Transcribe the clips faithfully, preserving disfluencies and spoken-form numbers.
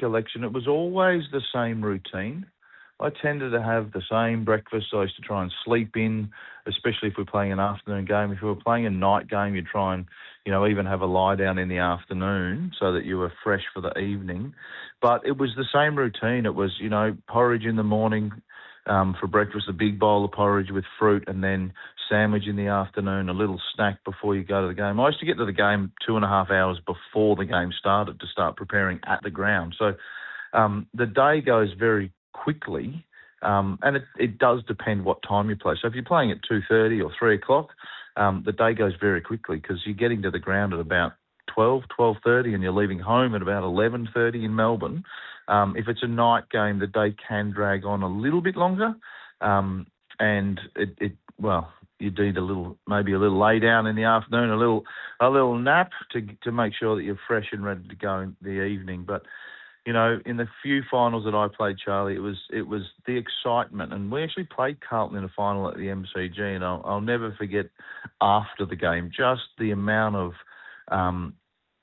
recollection, it was always the same routine. I tended to have the same breakfast. I used to try and sleep in, especially if we're playing an afternoon game. If we were playing a night game, you'd try and, you know, even have a lie down in the afternoon so that you were fresh for the evening. But it was the same routine. It was, you know, porridge in the morning um, for breakfast, a big bowl of porridge with fruit, and then sandwich in the afternoon, a little snack before you go to the game. I used to get to the game two and a half hours before the game started to start preparing at the ground. So um, the day goes very quickly, um, and it, it does depend what time you play. So if you're playing at two thirty or three o'clock, um, the day goes very quickly because you're getting to the ground at about twelve, twelve thirty, and you're leaving home at about eleven thirty in Melbourne. Um, if it's a night game, the day can drag on a little bit longer, um, and it, it well, you need a little, maybe a little lay down in the afternoon, a little, a little nap to to make sure that you're fresh and ready to go in the evening. But you know, in the few finals that I played, Charlie, it was it was the excitement. And we actually played Carlton in a final at the M C G, and I'll, I'll never forget after the game, just the amount of um,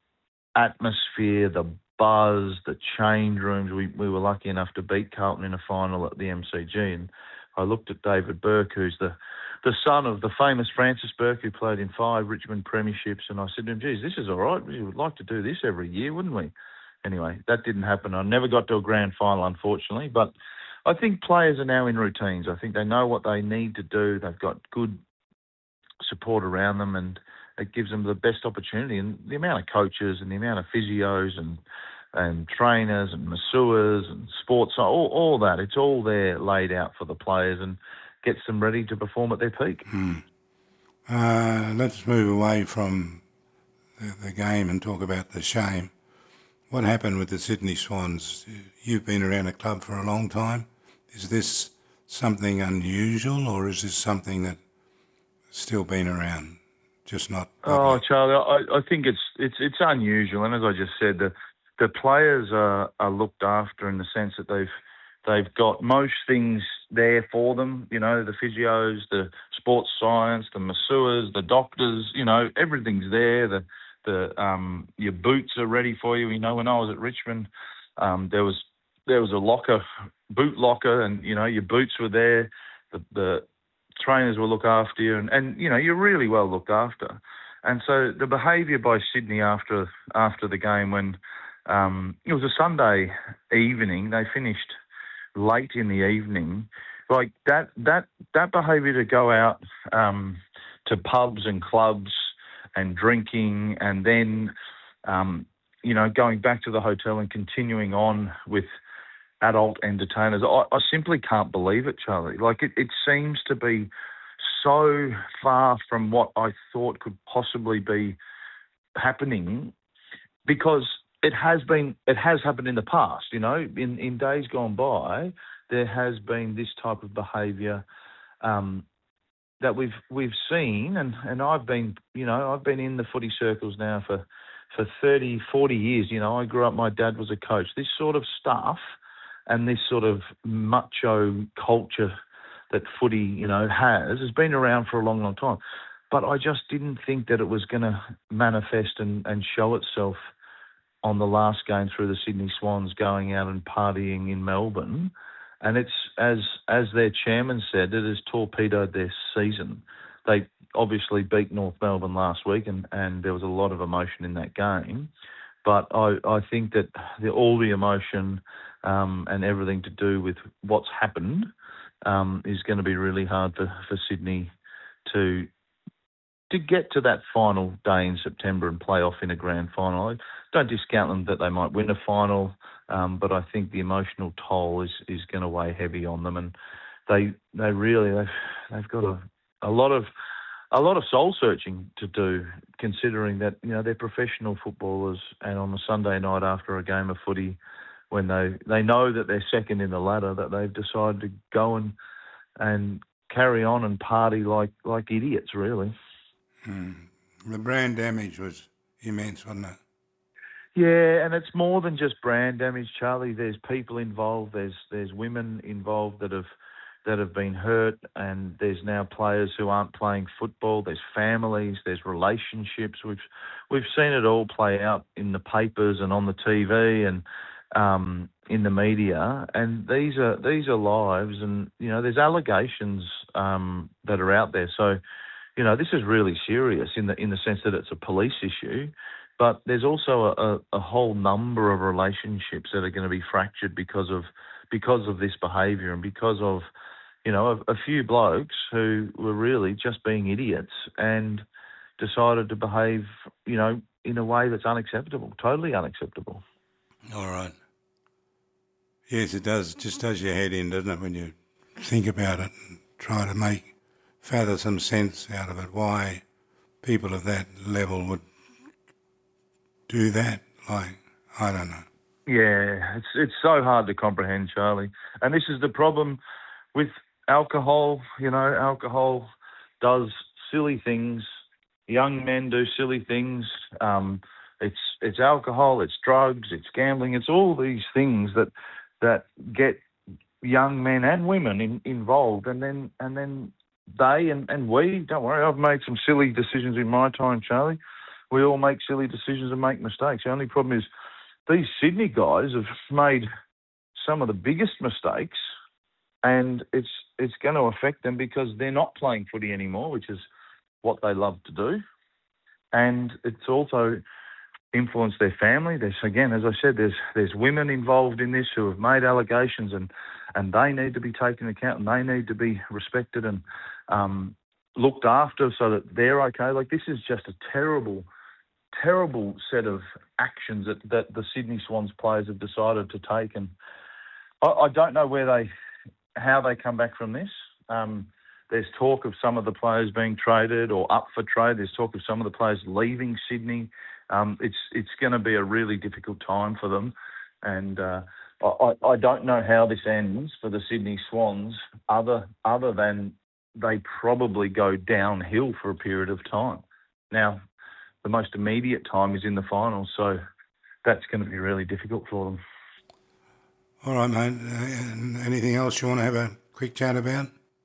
atmosphere, the buzz, the change rooms. We, we were lucky enough to beat Carlton in a final at the M C G, and I looked at David Burke, who's the, the son of the famous Francis Burke, who played in five Richmond premierships, and I said to him, geez, this is all right. We would like to do this every year, wouldn't we? Anyway, that didn't happen. I never got to a grand final, unfortunately. But I think players are now in routines. I think they know what they need to do. They've got good support around them, and it gives them the best opportunity. And the amount of coaches and the amount of physios and and trainers and masseurs and sports, all, all that, it's all there laid out for the players and gets them ready to perform at their peak. Mm. Uh, let's move away from the, the game and talk about the shame. What happened with the Sydney Swans? You've been around the club for a long time. Is this something unusual, or is this something that's still been around, just not public? Oh, Charlie, I, I think it's it's it's unusual, and as I just said, the the players are, are looked after in the sense that they've they've got most things there for them. You know, the physios, the sports science, the masseurs, the doctors. You know, everything's there. The The um, your boots are ready for you. You know, when I was at Richmond, um, there was there was a locker, boot locker, and you know your boots were there. The, the trainers will look after you, and, and you know you're really well looked after. And so the behaviour by Sydney after after the game, when um, it was a Sunday evening, they finished late in the evening. Like that that that behaviour to go out um, to pubs and clubs and drinking, and then, um, you know, going back to the hotel and continuing on with adult entertainers. I, I simply can't believe it, Charlie. Like, it, it seems to be so far from what I thought could possibly be happening, because it has been, it has happened in the past, you know. In, in days gone by, there has been this type of behaviour um, that we've we've seen, and, and I've been, you know, I've been in the footy circles now for, for thirty, forty years. You know, I grew up, my dad was a coach. This sort of stuff and this sort of macho culture that footy, you know, has, has been around for a long, long time. But I just didn't think that it was going to manifest and, and show itself on the last game through the Sydney Swans going out and partying in Melbourne. And it's, as as their chairman said, it has torpedoed their season. They obviously beat North Melbourne last week, and, and there was a lot of emotion in that game. But I, I think that the, all the emotion um, and everything to do with what's happened um, is going to be really hard for, for Sydney to to get to that final day in September and play off in a grand final. I don't discount them that they might win a final, um, but I think the emotional toll is, is going to weigh heavy on them, and they they really they've they've got a, a lot of a lot of soul searching to do, considering that, you know, they're professional footballers, and on a Sunday night after a game of footy, when they, they know that they're second in the ladder, that they've decided to go and and carry on and party like like idiots, really. Mm. The brand damage was immense, wasn't it? Yeah, and it's more than just brand damage, Charlie. There's people involved. There's there's women involved that have that have been hurt, and there's now players who aren't playing football. There's families. There's relationships. We've we've seen it all play out in the papers and on the T V, and um, in the media, and these are these are lives, and you know there's allegations um, that are out there. So you know this is really serious in the in the sense that it's a police issue, but there's also a, a, a whole number of relationships that are going to be fractured because of because of this behaviour and because of you know a, a few blokes who were really just being idiots and decided to behave you know in a way that's unacceptable, totally unacceptable. All right. Yes, it does. It just does your head in, doesn't it, when you think about it and try to make, fathom some sense out of it, why people of that level would do that. Like, I don't know. Yeah, it's it's so hard to comprehend, Charlie. And this is the problem with alcohol. You know, alcohol does silly things. Young men do silly things. Um, it's it's alcohol, it's drugs, it's gambling, it's all these things that that get young men and women in, involved, and then and then they and, and we, don't worry, I've made some silly decisions in my time, Charlie. We all make silly decisions and make mistakes. The only problem is these Sydney guys have made some of the biggest mistakes, and it's it's going to affect them because they're not playing footy anymore, which is what they love to do. And it's also influenced their family. There's, again, as I said, there's there's women involved in this who have made allegations, and, and they need to be taken into account, and they need to be respected and um, looked after so that they're okay. Like, this is just a terrible, terrible set of actions that, that the Sydney Swans players have decided to take. And I, I don't know where they, how they come back from this. Um, there's talk of some of the players being traded or up for trade. There's talk of some of the players leaving Sydney. Um, it's it's going to be a really difficult time for them, and uh, I, I don't know how this ends for the Sydney Swans, other other than they probably go downhill for a period of time. Now, the most immediate time is in the finals, so that's going to be really difficult for them. All right, mate. Uh, anything else you want to have a quick chat about?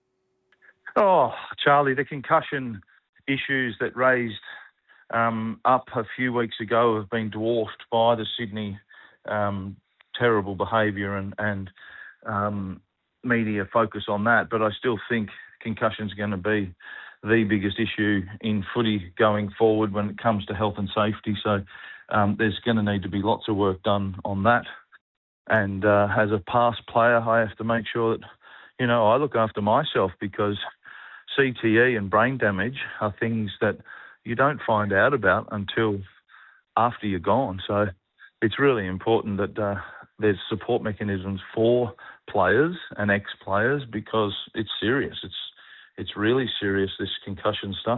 Oh, Charlie, the concussion issues that raised um, up a few weeks ago have been dwarfed by the Sydney um, terrible behaviour and, and um, media focus on that. But I still think concussion's going to be the biggest issue in footy going forward when it comes to health and safety. So um, there's going to need to be lots of work done on that. And uh, as a past player, I have to make sure that, you know, I look after myself, because C T E and brain damage are things that you don't find out about until after you're gone. So it's really important that uh, there's support mechanisms for players and ex-players, because it's serious. It's it's really serious, this concussion stuff.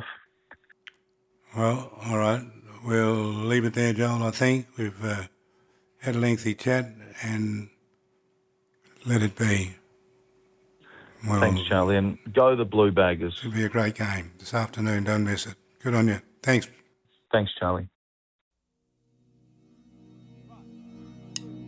Well, all right. We'll leave it there, Joel, I think. We've uh, had a lengthy chat and let it be. Well, thanks, Charlie, and go the Blue Baggers. It'll be a great game this afternoon. Don't miss it. Good on you. Thanks. Thanks, Charlie.